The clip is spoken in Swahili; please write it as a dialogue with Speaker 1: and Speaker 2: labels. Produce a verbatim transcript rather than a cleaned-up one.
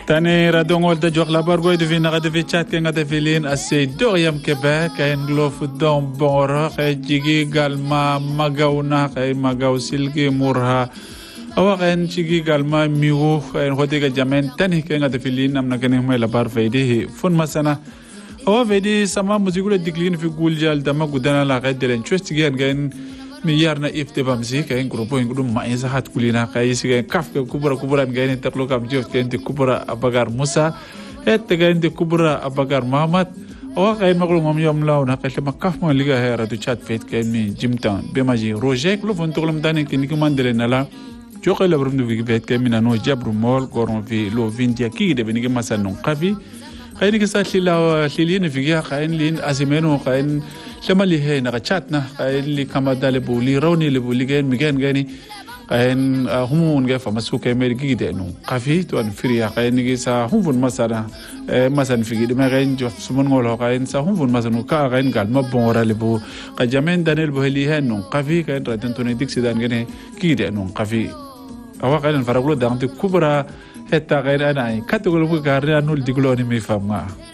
Speaker 1: Tani radongol da jok labar goy de vina de chat ke ngade filin ase doyam Quebec en glof dom bora kay jigi galma magauna kay magaw silgi murha awa kan jigi galma miwo en hote ga jamen tani ke ngade filin amna ken may labar fayde fun masana awa fayde sama muzikule diklin fi guljal dama gudana la kay delen chust gen gen miyarna ifte bamsi kay grupo ingudum maisa hat kulina kay sige kaf ke kubura kuburan gani taklo kam jof kente kubura abagar Musa et gani kubura abagar Muhammad awa kay maklo ngom yom law na kay makaf mo liga hera du chat fet kay mi jimtan bemaji roger klo fon toklam tane ki ni mandele nala jokay la brum du fet kay mi nano jabru mol goron fi lo vindia ki de benigi masanon qafi kay ni sa lila lilin fi ya kay lin azimeno kay lama li he na chat na kay li kamada le buli rawni le buli gen migen gani kay humun ga famasu kay mer gide no qafi to an friya kay ni sa humfun masana masan fi gide ma gen jo sumon ngolo kay sa humfun masanu ka kay gal ma bonra le bu kay jamen danel bo li he no qafi kay raten to ne diksidan gene gide no qafi awa kay farablo dante kubra hetta kay ana katugul bu garra nul diglo ni mi fama